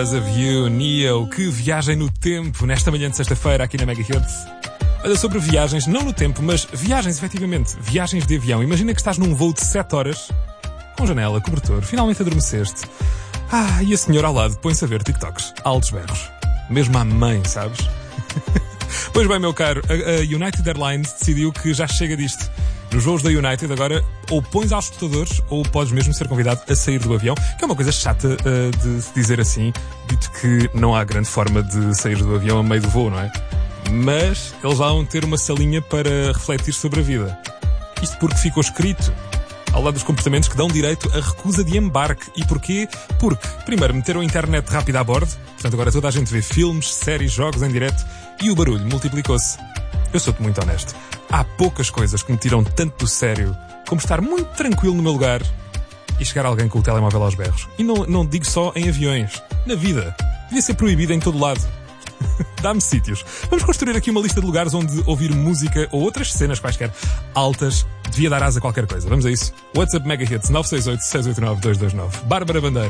Because of You, Neo, que viagem no tempo nesta manhã de sexta-feira aqui na Mega Hits. Olha, sobre viagens, não no tempo, mas viagens, efetivamente, viagens de avião. Imagina que estás num voo de 7 horas, com janela, cobertor, finalmente adormeceste. E a senhora ao lado põe-se a ver TikToks, altos berros. Mesmo à mãe, sabes? Pois bem, meu caro, a United Airlines decidiu que já chega disto. Nos voos da United agora ou pões aos escutadores ou podes mesmo ser convidado a sair do avião, que é uma coisa chata de se dizer assim, dito que não há grande forma de sair do avião a meio do voo, não é? Mas eles vão ter uma salinha para refletir sobre a vida. Isto porque ficou escrito ao lado dos comportamentos que dão direito à recusa de embarque. E porquê? Porque, primeiro, meteram a internet rápida a bordo, portanto agora toda a gente vê filmes, séries, jogos em direto, e o barulho multiplicou-se. Eu sou-te muito honesto. Há poucas coisas que me tiram tanto do sério como estar muito tranquilo no meu lugar e chegar alguém com o telemóvel aos berros. E não digo só em aviões. Na vida. Devia ser proibido em todo lado. Dá-me sítios. Vamos construir aqui uma lista de lugares onde ouvir música ou outras cenas quaisquer altas devia dar asa a qualquer coisa. Vamos a isso? WhatsApp Mega Hits 968 689 229. Bárbara Bandeira.